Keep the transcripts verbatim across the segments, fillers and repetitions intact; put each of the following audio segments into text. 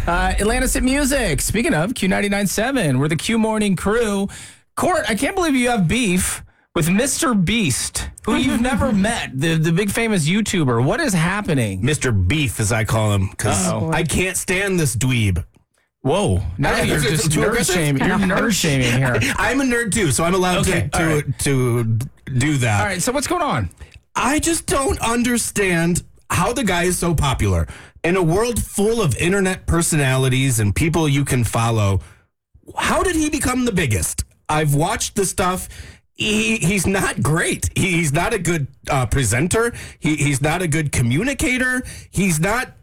Uh, Atlantis at Music. Speaking of Q ninety-nine point seven, we're the Q Morning Crew. Court, I can't believe you have beef with Mister Beast, who you've never met, the, the big famous YouTuber. What is happening? Mister Beef, as I call him, because Uh-oh. I can't stand this dweeb. Whoa. Now I- you're it's- just it's too nerd aggressive? shaming. You're nerd shaming here. I'm a nerd too, so I'm allowed Okay, to, to, all right. to do that. All right, so what's going on? I just don't understand how the guy is so popular. In a world full of internet personalities and people you can follow, how did he become the biggest? I've watched the stuff. He, he's not great. He, he's not a good uh, presenter. He, he's not a good communicator. He's not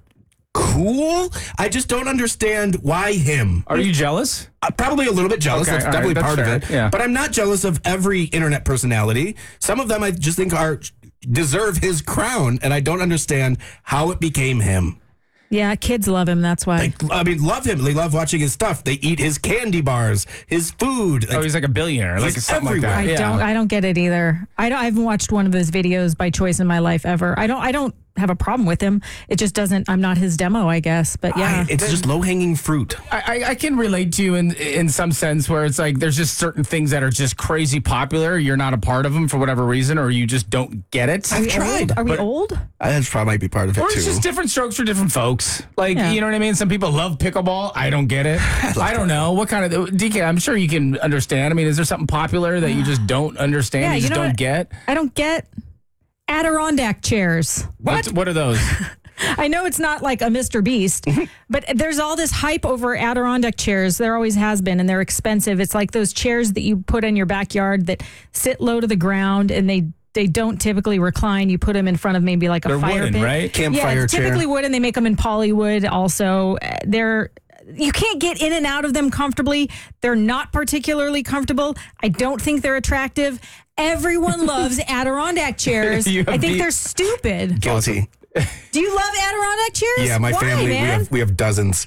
cool. I just don't understand why him. Are you jealous? Uh, probably a little bit jealous. Okay, That's all right, definitely that's part fair, of it. yeah. But I'm not jealous of every internet personality. Some of them I just think are deserve his crown, and I don't understand how it became him. Yeah, kids love him. That's why. Like, I mean, love him. They love watching his stuff. They eat his candy bars, his food. Like, Oh, he's like a billionaire, like He's something like that. I everywhere. Yeah. don't. I don't get it either. I, don't, I haven't watched one of his videos by choice in my life ever. I don't. I don't have a problem with him. It just doesn't. I'm not his demo, I guess. But yeah, I- it's just low hanging fruit. I, I- I can relate to you in in some sense where it's like there's just certain things that are just crazy popular. You're not a part of them for whatever reason, or you just don't get it. are we tried, old? Are we but- old? Uh, That's probably might be part of it Or too. it's just different strokes for different folks. Like, Yeah. you know what I mean? Some people love pickleball. I don't get it. I don't know. What kind of... D K, I'm sure you can understand. I mean, is there something popular that you just don't understand? Yeah, you you just know don't what? get? I don't get Adirondack chairs. What? What are those? I know it's not like a Mister Beast, but there's all this hype over Adirondack chairs. There always has been, and they're expensive. It's like those chairs that you put in your backyard that sit low to the ground, and they they don't typically recline. You put them in front of maybe like a They're fire wooden, pit. right? Yeah, Campfire it's chair. typically wooden. They make them in polywood also. Uh, They're you can't get in and out of them comfortably. They're not particularly comfortable. I don't think they're attractive. Everyone loves Adirondack chairs. You I have think beat- they're stupid. Guilty. Do you love Adirondack chairs? Yeah, my Why, family, we man? have, we have dozens.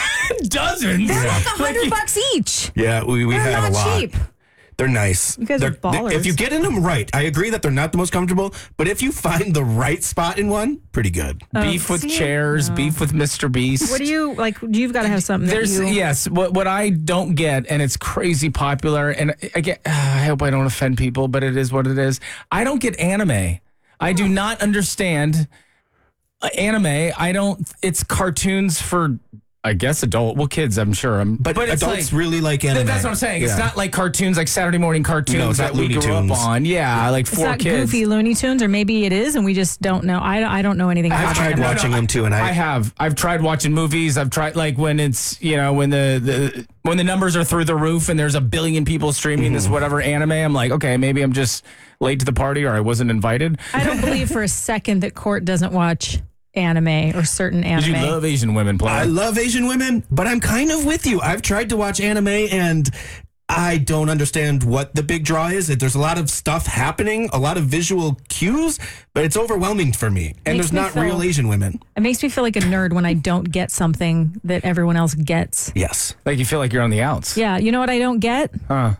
Dozens. They're like a Like, hundred bucks each. Yeah, we, we They're have not a lot. cheap. They're nice. You guys They're, are ballers. If you get in them right, I agree that they're not the most comfortable, but if you find the right spot in one, pretty good. beef with see, chairs, no. beef with Mister Beast. What do you like? You've got to have something. There's that you, yes. What what I don't get, and it's crazy popular, and I get. I hope I don't offend people, but it is what it is. I don't get anime. I do not understand uh, anime. I don't. It's cartoons for, I guess, adult. Well, kids, I'm sure. I'm, But, it's adults like, really like anime. That's what I'm saying. It's Yeah. not like cartoons, like Saturday morning cartoons No, it's that not we Looney grew Tunes. up on. Yeah, like it's four not kids. goofy Looney Tunes, or maybe it is, and we just don't know. I, I don't know anything I've about tried it. watching them too, and I, I have. I've tried watching movies. I've tried like when it's you know when the, the when the numbers are through the roof and there's a billion people streaming this whatever anime. I'm like, okay, maybe I'm just late to the party or I wasn't invited. I don't believe for a second that Court doesn't watch anime or certain Did you anime. love Asian women I playing? love Asian women, but I'm kind of with you. I've tried to watch anime, and I don't understand what the big draw is. There's a lot of stuff happening, a lot of visual cues, but it's overwhelming for me. And Makes there's me not feel- real Asian women. It makes me feel like a nerd when I don't get something that everyone else gets. Yes. Like you feel like you're on the outs. Yeah, you know what I don't get? Huh.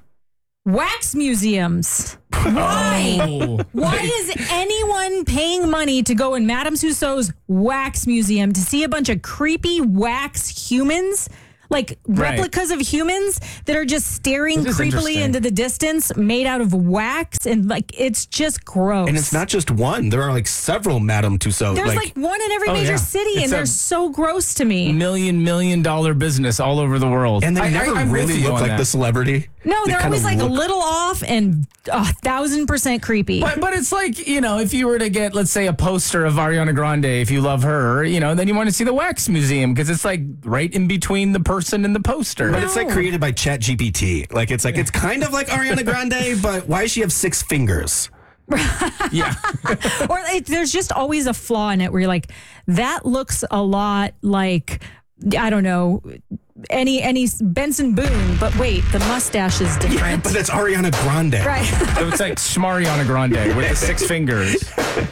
Wax museums. Why? Oh. Why is anyone paying money to go in Madame Tussauds wax museum to see a bunch of creepy wax humans? Like Right. replicas of humans that are just staring This is creepily interesting. into the distance, made out of wax, and like it's just gross. And it's not just one. There are like several Madame Tussauds. There's like, one in every Oh, major yeah. city, It's and they're a- so gross to me. Million million dollar business all over the world. and they I- I- never I'm with really you look on like that. the celebrity. No, They they're kind always of like a look- little off and a thousand percent creepy. But, but it's like, you know, if you were to get, let's say, a poster of Ariana Grande, if you love her, you know, then you want to see the Wax Museum because it's like right in between the person and the poster. But it's like No. created by Chat G P T. Like it's like it's kind of like Ariana Grande, but why does she have six fingers? Yeah. Or it, there's just always a flaw in it where you're like, that looks a lot like, I don't know, any any Benson Boone, but wait, the mustache is different. But it's Ariana Grande. Right. So it's like Shmariana Grande with the six fingers.